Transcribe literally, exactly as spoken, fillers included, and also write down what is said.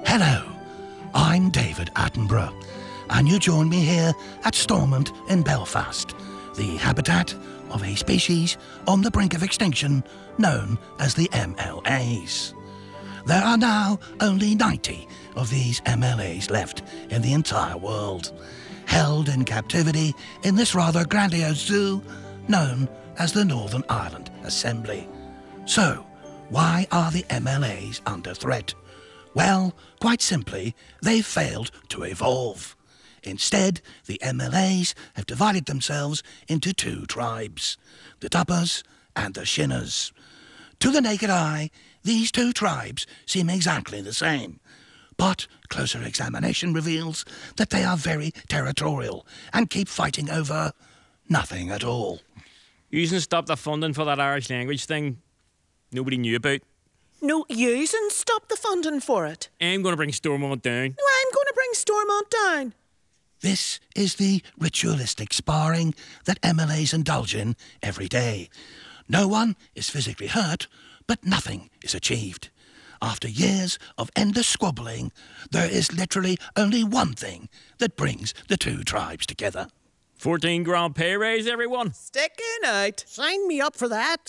Hello, I'm David Attenborough, and you join me here at Stormont in Belfast, the habitat of a species on the brink of extinction known as the M L As. There are now only ninety of these M L As left in the entire world, held in captivity in this rather grandiose zoo known as the Northern Ireland Assembly. So, why are the M L As under threat? Well, quite simply, they've failed to evolve. Instead, the M L As have divided themselves into two tribes, the Tuppers and the Shinners. To the naked eye, these two tribes seem exactly the same, but closer examination reveals that they are very territorial and keep fighting over nothing at all. Using stop the funding for that Irish language thing nobody knew about. No, using stop the funding for it. I'm going to bring Stormont down. No, I'm going to bring Stormont down. This is the ritualistic sparring that M L As indulge in every day. No one is physically hurt, but nothing is achieved. After years of endless squabbling, there is literally only one thing that brings the two tribes together. fourteen grand pay raise, everyone. Sticking out. Sign me up for that.